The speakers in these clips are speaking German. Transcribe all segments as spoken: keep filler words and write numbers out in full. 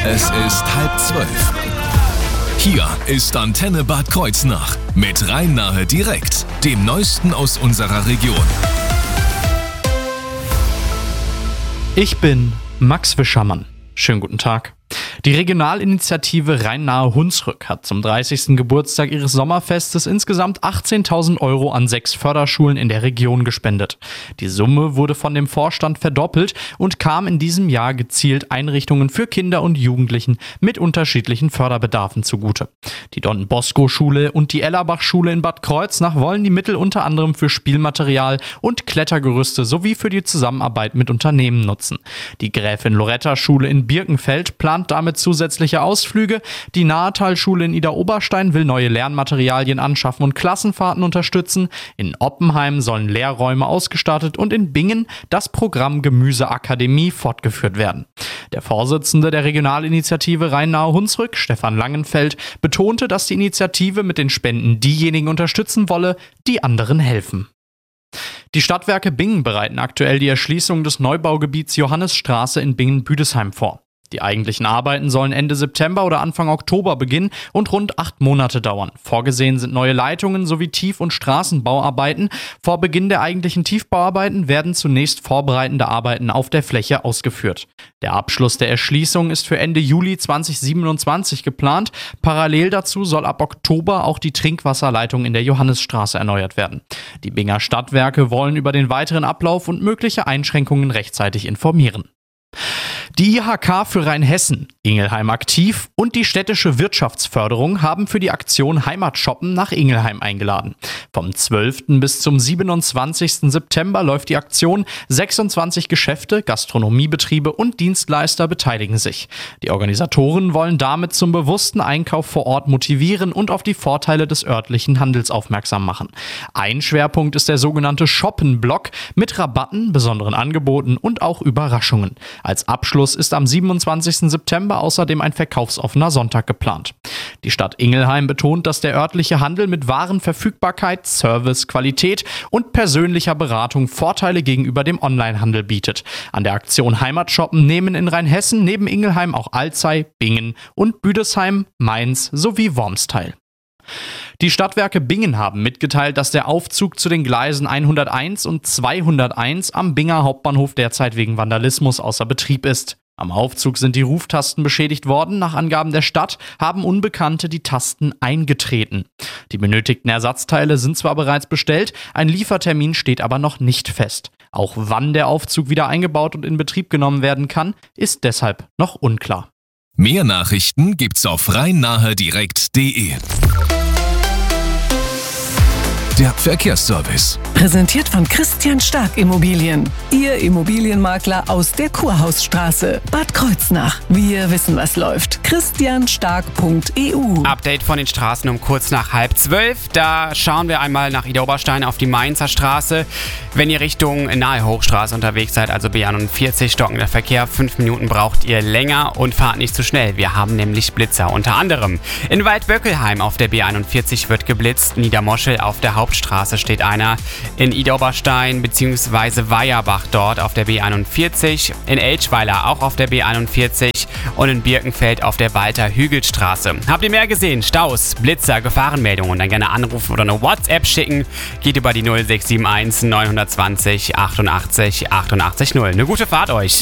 Es ist halb zwölf. Hier ist Antenne Bad Kreuznach mit Rhein-Nahe direkt, dem Neuesten aus unserer Region. Ich bin Max Wischermann. Schönen guten Tag. Die Regionalinitiative Rhein-Nahe Hunsrück hat zum dreißigsten Geburtstag ihres Sommerfestes insgesamt achtzehntausend Euro an sechs Förderschulen in der Region gespendet. Die Summe wurde von dem Vorstand verdoppelt und kam in diesem Jahr gezielt Einrichtungen für Kinder und Jugendlichen mit unterschiedlichen Förderbedarfen zugute. Die Don-Bosco-Schule und die Ellerbach-Schule in Bad Kreuznach wollen die Mittel unter anderem für Spielmaterial und Klettergerüste sowie für die Zusammenarbeit mit Unternehmen nutzen. Die Gräfin-Loretta-Schule in Birkenfeld plant damit zusätzliche Ausflüge. Die Nahetalschule in Idar-Oberstein will neue Lernmaterialien anschaffen und Klassenfahrten unterstützen. In Oppenheim sollen Lehrräume ausgestattet und in Bingen das Programm Gemüseakademie fortgeführt werden. Der Vorsitzende der Regionalinitiative Rhein-Nahe Hunsrück, Stefan Langenfeld, betonte, dass die Initiative mit den Spenden diejenigen unterstützen wolle, die anderen helfen. Die Stadtwerke Bingen bereiten aktuell die Erschließung des Neubaugebiets Johannisstraße in Bingen-Büdesheim vor. Die eigentlichen Arbeiten sollen Ende September oder Anfang Oktober beginnen und rund acht Monate dauern. Vorgesehen sind neue Leitungen sowie Tief- und Straßenbauarbeiten. Vor Beginn der eigentlichen Tiefbauarbeiten werden zunächst vorbereitende Arbeiten auf der Fläche ausgeführt. Der Abschluss der Erschließung ist für Ende Juli zweitausendsiebenundzwanzig geplant. Parallel dazu soll ab Oktober auch die Trinkwasserleitung in der Johannisstraße erneuert werden. Die Binger Stadtwerke wollen über den weiteren Ablauf und mögliche Einschränkungen rechtzeitig informieren. Die I H K für Rheinhessen, Ingelheim aktiv und die städtische Wirtschaftsförderung haben für die Aktion Heimatshoppen nach Ingelheim eingeladen. Vom zwölften bis zum siebenundzwanzigsten September läuft die Aktion. sechsundzwanzig Geschäfte, Gastronomiebetriebe und Dienstleister beteiligen sich. Die Organisatoren wollen damit zum bewussten Einkauf vor Ort motivieren und auf die Vorteile des örtlichen Handels aufmerksam machen. Ein Schwerpunkt ist der sogenannte Shoppen-Block mit Rabatten, besonderen Angeboten und auch Überraschungen. Als Abschluss ist am siebenundzwanzigsten September außerdem ein verkaufsoffener Sonntag geplant. Die Stadt Ingelheim betont, dass der örtliche Handel mit Warenverfügbarkeit, Service, Qualität und persönlicher Beratung Vorteile gegenüber dem Onlinehandel bietet. An der Aktion Heimatshoppen nehmen in Rheinhessen neben Ingelheim auch Alzey, Bingen und Büdesheim, Mainz sowie Worms teil. Die Stadtwerke Bingen haben mitgeteilt, dass der Aufzug zu den Gleisen hunderteins und zweihunderteins am Binger Hauptbahnhof derzeit wegen Vandalismus außer Betrieb ist. Am Aufzug sind die Ruftasten beschädigt worden. Nach Angaben der Stadt haben Unbekannte die Tasten eingetreten. Die benötigten Ersatzteile sind zwar bereits bestellt, ein Liefertermin steht aber noch nicht fest. Auch wann der Aufzug wieder eingebaut und in Betrieb genommen werden kann, ist deshalb noch unklar. Mehr Nachrichten gibt's auf rhein-nahe direkt punkt de. Der Verkehrsservice. Präsentiert von Christian Stark Immobilien. Ihr Immobilienmakler aus der Kurhausstraße. Bad Kreuznach. Wir wissen, was läuft. christian stark punkt e u. Update von den Straßen um kurz nach halb zwölf. Da schauen wir einmal nach Idar-Oberstein auf die Mainzer Straße. Wenn ihr Richtung Nahe Hochstraße unterwegs seid, also B einundvierzig, stockender Verkehr, fünf Minuten braucht ihr länger und fahrt nicht zu schnell. Wir haben nämlich Blitzer. Unter anderem in Waldböckelheim auf der B einundvierzig wird geblitzt. Niedermoschel auf der Hauptstraße steht einer. In Idar-Oberstein bzw. Weierbach dort auf der B einundvierzig. In Elchweiler auch auf der B einundvierzig. Und in Birkenfeld auf der Walter-Hügel-Straße. Habt ihr mehr gesehen? Staus, Blitzer, Gefahrenmeldungen? Dann gerne anrufen oder eine WhatsApp schicken. Geht über die null sechs sieben eins neun zwei null achtundachtzig achtundachtzig null. Eine gute Fahrt euch!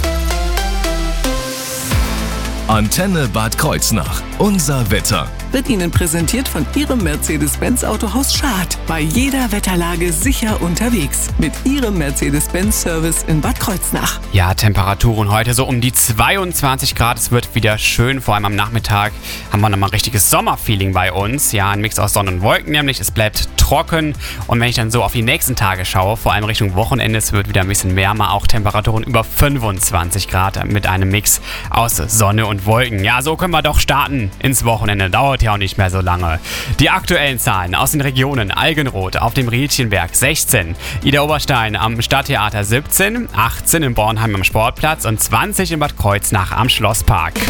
Antenne Bad Kreuznach. Unser Wetter. Wird Ihnen präsentiert von Ihrem Mercedes-Benz Autohaus Schad. Bei jeder Wetterlage sicher unterwegs. Mit Ihrem Mercedes-Benz-Service in Bad Kreuznach. Ja, Temperaturen heute so um die zweiundzwanzig Grad. Es wird wieder schön. Vor allem am Nachmittag haben wir nochmal ein richtiges Sommerfeeling bei uns. Ja, ein Mix aus Sonne und Wolken nämlich. Es bleibt trocken. Und wenn ich dann so auf die nächsten Tage schaue, vor allem Richtung Wochenende, es wird wieder ein bisschen wärmer. Auch Temperaturen über fünfundzwanzig Grad mit einem Mix aus Sonne und Wolken. Ja, so können wir doch starten ins Wochenende. Dauert ja auch nicht mehr so lange. Die aktuellen Zahlen aus den Regionen: Algenroth auf dem Riedchenberg sechzehn, Idar-Oberstein am Stadttheater siebzehn, achtzehn in Bornheim am Sportplatz und zwanzig in Bad Kreuznach am Schlosspark.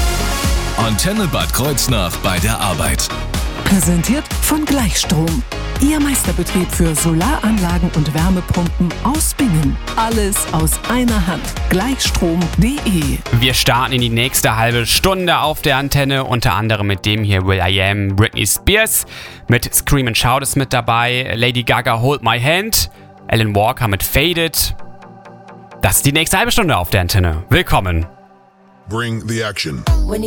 Antenne Bad Kreuznach bei der Arbeit. Präsentiert von Gleichstrom. Ihr Meisterbetrieb für Solaranlagen und Wärmepumpen aus Bingen. Alles aus einer Hand. Gleichstrom punkt de. Wir starten in die nächste halbe Stunde auf der Antenne, unter anderem mit dem hier Will I Am, Britney Spears, mit Scream and Shout ist mit dabei, Lady Gaga Hold My Hand, Alan Walker mit Faded. Das ist die nächste halbe Stunde auf der Antenne. Willkommen. Bring the action. When